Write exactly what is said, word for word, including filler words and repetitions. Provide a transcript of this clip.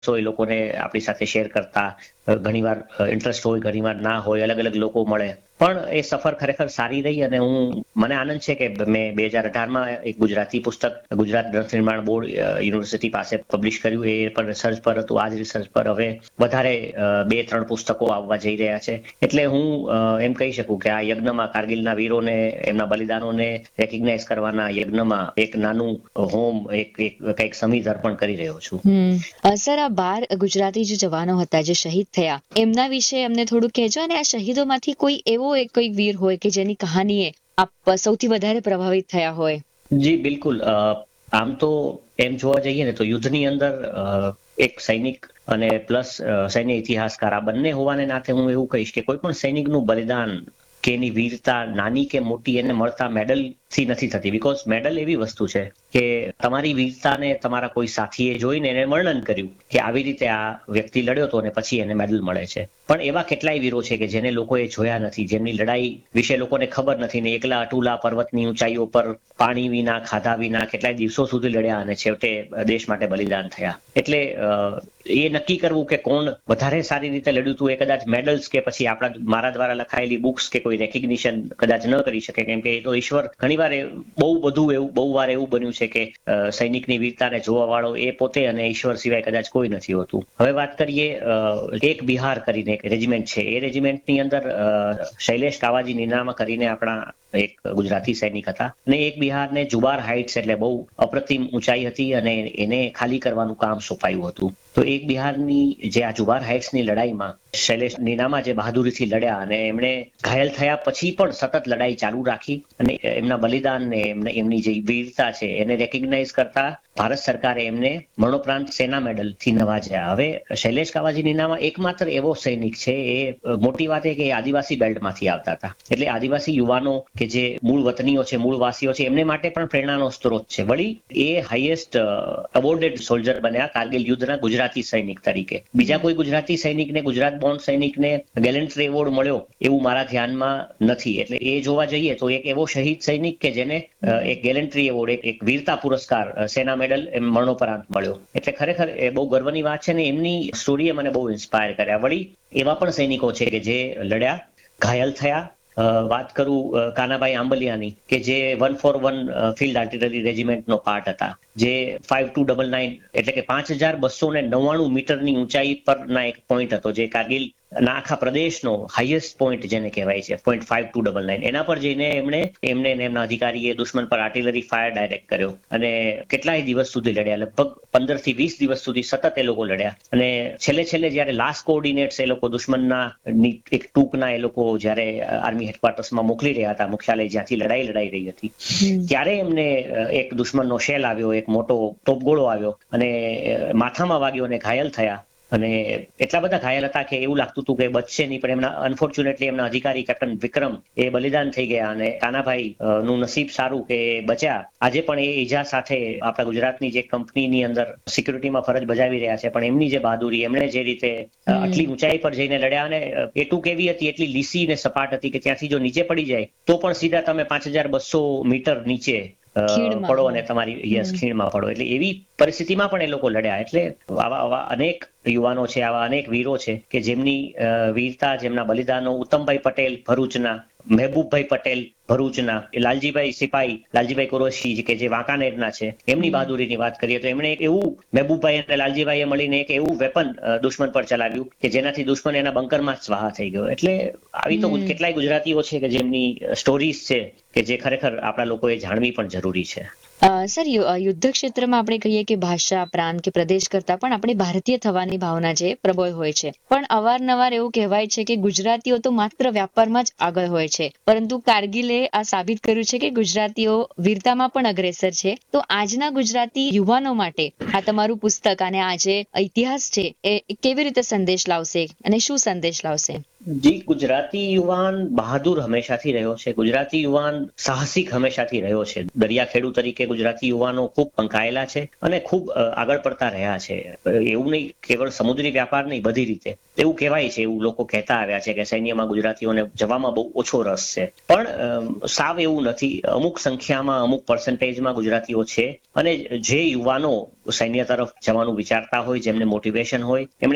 એ લોકોને આપણી સાથે શેર કરતા ઘણીવાર ઇન્ટરેસ્ટ હોય, ઘણીવાર ના હોય, અલગ અલગ લોકો મળે. પણ એ સફર ખરેખર સારી રહી અને હું મને આનંદ છે કે મેં બે હજાર અઢારમાં એક ગુજરાતી પુસ્તક ગુજરાત ગ્રંથ નિર્માણ બોર્ડ યુનિવર્સિટી પાસે પબ્લિશ કર્યું. એ પણ રિસર્ચ પર હતું. આ જ રિસર્ચ પર હવે વધારે બે ત્રણ પુસ્તકો આવવા જઈ રહ્યા છે. એટલે હું એમ કહી શકું કે આ યજ્ઞમાં કારગિલના વીરોને એમના બલિદાનોને રેકગ્નાઇઝ કરવાના યજ્ઞમાં એક નાનું હોમ એક એક કંઈક સમિત અર્પણ કરી રહ્યો છું. સર, આ બાર ગુજરાતી જે જવાનો હતા જે શહીદ થયા એમના વિશે અમને થોડું કહેજો. અને આ શહીદોમાંથી કોઈ એવો એક કોઈ વીર હોય કે જેની કહાનીએ આપ સૌથી વધારે પ્રભાવિત થયા હોય. જી બિલકુલ. આમ તો એમ જોવા જઈએ ને તો યુદ્ધની અંદર એક સૈનિક અને પ્લસ સૈન્ય ઇતિહાસકાર આ બંને હોવાને નાતે હું એવું કહીશ કે કોઈ પણ સૈનિકનું બલિદાન કે એની વીરતા નાની કે મોટી એને મળતા મેડલ થી નથી થતી. બીકોઝ મેડલ એવી વસ્તુ છે કે તમારી વીરતાને તમારા કોઈ સાથીએ જોઈને એને વર્ણન કર્યું કે આવી રીતે આ વ્યક્તિ લડ્યો હતો અને પછી એને મેડલ મળે છે. પણ એવા કેટલાય વીરો છે કે જેને લોકોએ જોયા નથી, જેમની લડાઈ વિશે લોકોને ખબર નથી ને એકલા અટુલા પર્વતની ઊંચાઈઓ પર પાણી વિના, ખાધા વિના કેટલાય દિવસો સુધી લડ્યા અને છેવટે દેશ માટે બલિદાન થયા. એટલે એ નક્કી કરવું કે કોણ વધારે સારી રીતે લડ્યું હતું એ કદાચ મેડલ્સ કે પછી આપણા મારા દ્વારા લખાયેલી બુક્સ કે કોઈ રેકગ્નિશન કદાચ ન કરી શકે, કેમ કે એ તો ઈશ્વર ઘણીવાર બહુ બધું એવું બહુ વાર એવું બન્યું છે કે સૈનિકની વીરતાને જોવા વાળો એ પોતે અને ઈશ્વર સિવાય કદાચ કોઈ નથી હોતું. હવે વાત કરીએ એક બિહાર કરીને એક રેજિમેન્ટ છે. એ રેજિમેન્ટની અંદર શૈલેષ કાવાજી નીનામા કરીને આપણા એક ગુજરાતી સૈનિક હતા અને એક બિહારને જુબાર હાઇટ્સ એટલે બહુ અપ્રતિમ ઊંચાઈ હતી અને એને ખાલી કરવાનું કામ સોંપાયું હતું. તો એક બિહારની જે આ જુબાર હાઇટ્સની લડાઈમાં શૈલેષ નીનામા જે બહાદુરીથી લડ્યા અને એમણે ઘાયલ થયા પછી પણ સતત લડાઈ ચાલુ રાખી અને એમના બલિદાનને એમને એમની જે વીરતા છે એને રેકગ્નાઇઝ કરતા ભારત સરકારે એમને મરણોપરાંત સેના મેડલથી નવાજ્યા. હવે શૈલેષ કાવાજી નીનામા એકમાત્ર એવો સૈનિક છે, એ મોટી વાત એ કે આદિવાસી બેલ્ટમાંથી આવતા હતા. એટલે આદિવાસી યુવાનો કે જે મૂળ વતનીઓ છે, મૂળ વાસીઓ છે, એમને માટે પણ પ્રેરણાનો સ્ત્રોત છે. વળી એ હાઈએસ્ટ અવોર્ડેડ સોલ્જર બન્યા કારગિલ યુદ્ધના ગુજરાતી સૈનિક તરીકે. બીજા કોઈ ગુજરાતી સૈનિકને, ગુજરાત બોર્ન સૈનિકને ગેલેન્ટ્રી એવોર્ડ મળ્યો એવું મારા ધ્યાનમાં નથી. એટલે એ જોવા જઈએ તો એક એવો શહીદ સૈનિક કે જેને એક ગેલેન્ટ્રી એવોર્ડ, એક વીરતા પુરસ્કાર, સેના મેડલ એમ મરણોપરાંત મળ્યો. એટલે ખરેખર એ બહુ ગર્વની વાત છે ને એમની સ્ટોરીએ મને બહુ ઇન્સ્પાયર કર્યા. વળી એવા પણ સૈનિકો છે કે જે લડ્યા, ઘાયલ થયા. વાત કરું કાનાભાઈ આંબલિયાની કે જે one four one field artillery રેજિમેન્ટનો part હતા, જે ફાઈવ ટુ ડબલ નાઇન એટલે કે પાંચ હજાર બસો ને નવ્વાણું મીટરની ઊંચાઈ પરના એક પોઈન્ટ હતો, જે કારગિલ ના આખા પ્રદેશનો હાઈએસ્ટ પોઈન્ટ જેને કહેવાય છે, point five two double nine. એના પર જઈને એમણે એમને એમના અધિકારીએ દુશ્મન પર આર્ટિલરી ફાયર ડાયરેક્ટ કર્યો અને કેટલાય દિવસ સુધી લડ્યા. લગભગ પંદર થી વીસ દિવસ સુધી સતત એ લોકો લડ્યા અને છેલ્લે છેલ્લે જયારે લાસ્ટ કોઓર્ડિનેટ્સ એ લોકો દુશ્મનના એક ટૂંકના એ લોકો જયારે આર્મી હેડક્વાર્ટર્સમાં મોકલી રહ્યા હતા, મુખ્યાલય જ્યાંથી લડાઈ લડાઈ રહી હતી, ત્યારે એમને એક દુશ્મનનો શેલ આવ્યો, એક મોટો તોપગોળો આવ્યો અને માથામાં વાગ્યો અને ઘાયલ થયા. અને એટલા બધા ઘાયલ હતા કે એવું લાગતું હતું કે બચશે નહીં, પણ એમના અનફોર્ચ્યુનેટલી એમના અધિકારી કેપ્ટન વિક્રમ એ બલિદાન થઈ ગયા અને કાનાભાઈ નું નસીબ સારું કે બચ્યા. આજે પણ એ ઈજા સાથે આપણા ગુજરાતની જે કંપનીની અંદર સિક્યુરિટીમાં ફરજ બજાવી રહ્યા છે, પણ એમની જે બહાદુરી, એમણે જે રીતે આટલી ઊંચાઈ પર જઈને લડ્યા અને એ ટૂંક એવી હતી, એટલી લીસી ને સપાટ હતી કે ત્યાંથી જો નીચે પડી જાય તો પણ સીધા તમે પાંચ હજાર બસો મીટર નીચે પડો અને તમારી યસ ખીણમાં પડો. એટલે એવી પરિસ્થિતિમાં પણ એ લોકો લડ્યા. એટલે આવા આવા અનેક યુવાનો છે, આવા અનેક વીરો છે કે જેમની વીરતા, જેમના બલિદાનો, ઉત્તમભાઈ પટેલ ભરૂચના, મહેબૂબભાઈ પટેલ ભરૂચના, લાલજીભાઈ સિપાઈ, લાલજીભાઈ કુરેશી કે જે વાંકાનેરના છે, એમની બહાદુરીની વાત કરીએ તો એમણે એક એવું મહેબૂબભાઈ અને લાલજીભાઈએ મળીને એક એવું વેપન દુશ્મન પર ચલાવ્યું કે જેનાથી દુશ્મન એના બંકરમાં જ સ્વાહા થઈ ગયો. એટલે આવી તો કેટલાય ગુજરાતીઓ છે કે જેમની સ્ટોરીઝ છે કે જે ખરેખર આપણા લોકોએ જાણવી પણ જરૂરી છે. સર, યુદ્ધ ક્ષેત્રમાં આપણે કહીએ કે ભાષા, પ્રાંત કે પ્રદેશ કરતા પણ આપણે ભારતીય થવાની ભાવના જે પ્રબળ હોય છે. પણ અવારનવાર એવું કહેવાય છે કે ગુજરાતીઓ તો માત્ર વ્યાપારમાં જ આગળ હોય છે, પરંતુ કારગિલે આ સાબિત કર્યું છે કે ગુજરાતીઓ વીરતામાં પણ અગ્રેસર છે. તો આજના ગુજરાતી યુવાનો માટે આ તમારું પુસ્તક અને આ જે ઇતિહાસ છે એ કેવી રીતે સંદેશ લાવશે અને શું સંદેશ લાવશે? જી, ગુજરાતી યુવાન બહાદુર હંમેશાથી રહ્યો છે. ગુજરાતી યુવાન સાહસિક હંમેશાથી રહ્યો છે. દરિયાખેડુ તરીકે ગુજરાતી યુવાનો ખૂબ પંકાયેલા છે અને ખૂબ અ, આગળ પડતા રહ્યા છે. એવું નહીં કેવળ સમુદ્રી વ્યાપાર નહીં, બધી રીતે એવું કહેવાય છે, એવું લોકો કહેતા આવ્યા છે કે સૈન્યમાં ગુજરાતીઓને જવામાં બહુ ઓછો રસ છે. પણ અમ, સાવ એવું નથી. અમુક સંખ્યામાં, અમુક પર્સન્ટેજમાં ગુજરાતીઓ છે અને જે યુવાનો સૈન્ય તરફ જવાનું વિચારતા હોય, જેમને મોટિવેશન હોય, એમણે